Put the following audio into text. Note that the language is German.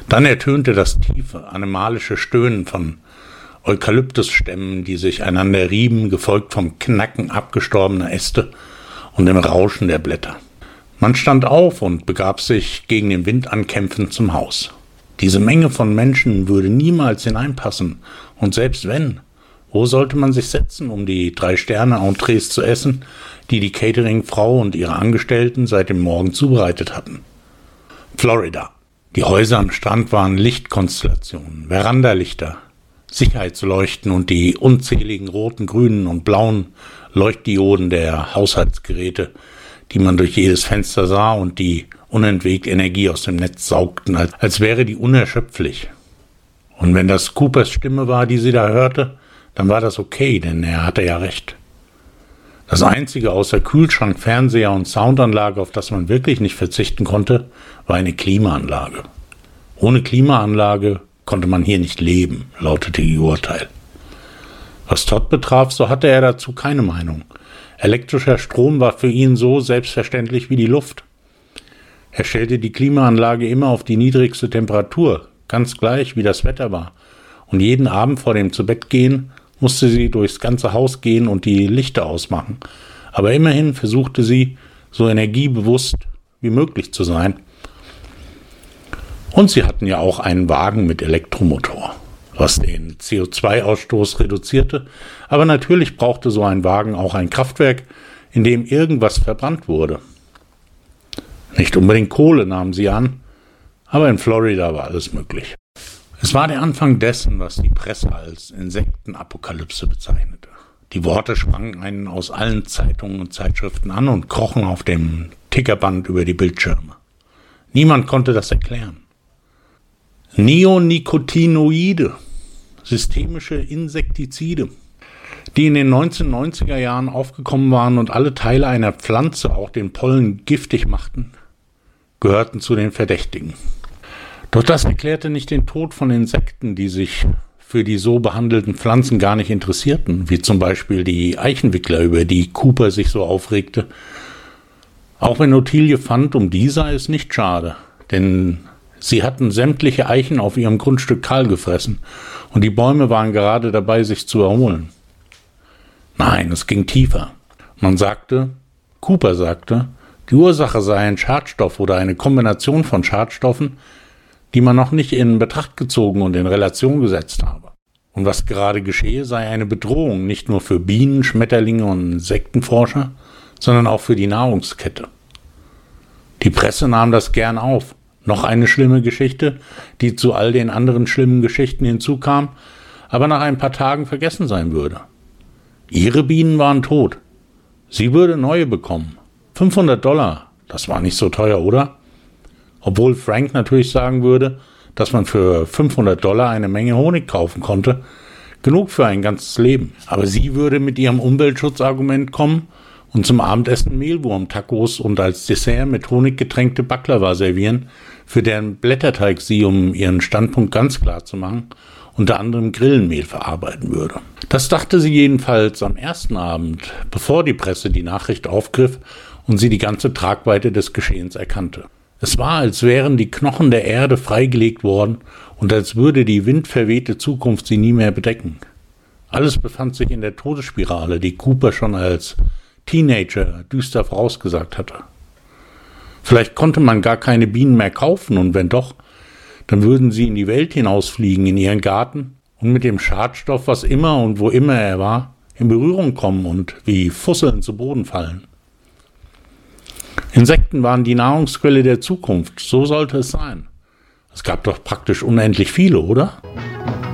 Dann ertönte das tiefe, animalische Stöhnen von Eukalyptusstämmen, die sich einander rieben, gefolgt vom Knacken abgestorbener Äste und dem Rauschen der Blätter. Man stand auf und begab sich gegen den Wind ankämpfend zum Haus. Diese Menge von Menschen würde niemals hineinpassen, und selbst wenn, wo sollte man sich setzen, um die 3-Sterne-Entrees zu essen, die die Cateringfrau und ihre Angestellten seit dem Morgen zubereitet hatten? Florida. Die Häuser am Strand waren Lichtkonstellationen, Verandalichter, Sicherheitsleuchten und die unzähligen roten, grünen und blauen Leuchtdioden der Haushaltsgeräte, die man durch jedes Fenster sah und die unentwegt Energie aus dem Netz saugten, als wäre die unerschöpflich. Und wenn das Coopers Stimme war, die sie da hörte, dann war das okay, denn er hatte ja recht. Das Einzige außer Kühlschrank, Fernseher und Soundanlage, auf das man wirklich nicht verzichten konnte, war eine Klimaanlage. Ohne Klimaanlage konnte man hier nicht leben, lautete ihr Urteil. Was Todd betraf, so hatte er dazu keine Meinung. Elektrischer Strom war für ihn so selbstverständlich wie die Luft. Er stellte die Klimaanlage immer auf die niedrigste Temperatur, ganz gleich wie das Wetter war. Und jeden Abend vor dem Zubettgehen musste sie durchs ganze Haus gehen und die Lichter ausmachen. Aber immerhin versuchte sie, so energiebewusst wie möglich zu sein. Und sie hatten ja auch einen Wagen mit Elektromotor, was den CO2-Ausstoß reduzierte. Aber natürlich brauchte so ein Wagen auch ein Kraftwerk, in dem irgendwas verbrannt wurde. Nicht unbedingt Kohle nahmen sie an, aber in Florida war alles möglich. Es war der Anfang dessen, was die Presse als Insektenapokalypse bezeichnete. Die Worte sprangen einen aus allen Zeitungen und Zeitschriften an und krochen auf dem Tickerband über die Bildschirme. Niemand konnte das erklären. Neonicotinoide, systemische Insektizide, die in den 1990er Jahren aufgekommen waren und alle Teile einer Pflanze, auch den Pollen, giftig machten, gehörten zu den Verdächtigen. Doch das erklärte nicht den Tod von Insekten, die sich für die so behandelten Pflanzen gar nicht interessierten, wie zum Beispiel die Eichenwickler, über die Cooper sich so aufregte. Auch wenn Ottilie fand, um die sei es nicht schade, denn sie hatten sämtliche Eichen auf ihrem Grundstück kahl gefressen und die Bäume waren gerade dabei, sich zu erholen. Nein, es ging tiefer. Cooper sagte, die Ursache sei ein Schadstoff oder eine Kombination von Schadstoffen, die man noch nicht in Betracht gezogen und in Relation gesetzt habe. Und was gerade geschehe, sei eine Bedrohung nicht nur für Bienen, Schmetterlinge und Insektenforscher, sondern auch für die Nahrungskette. Die Presse nahm das gern auf. Noch eine schlimme Geschichte, die zu all den anderen schlimmen Geschichten hinzukam, aber nach ein paar Tagen vergessen sein würde. Ihre Bienen waren tot. Sie würde neue bekommen. $500, das war nicht so teuer, oder? Obwohl Frank natürlich sagen würde, dass man für $500 eine Menge Honig kaufen konnte, genug für ein ganzes Leben. Aber sie würde mit ihrem Umweltschutzargument kommen und zum Abendessen Mehlwurm-Tacos und als Dessert mit Honig getränkte Baklava servieren, für deren Blätterteig sie, um ihren Standpunkt ganz klar zu machen, unter anderem Grillenmehl verarbeiten würde. Das dachte sie jedenfalls am ersten Abend, bevor die Presse die Nachricht aufgriff und sie die ganze Tragweite des Geschehens erkannte. Es war, als wären die Knochen der Erde freigelegt worden und als würde die windverwehte Zukunft sie nie mehr bedecken. Alles befand sich in der Todesspirale, die Cooper schon als Teenager düster vorausgesagt hatte. Vielleicht konnte man gar keine Bienen mehr kaufen und wenn doch, dann würden sie in die Welt hinausfliegen, in ihren Garten und mit dem Schadstoff, was immer und wo immer er war, in Berührung kommen und wie Fusseln zu Boden fallen. Insekten waren die Nahrungsquelle der Zukunft, so sollte es sein. Es gab doch praktisch unendlich viele, oder?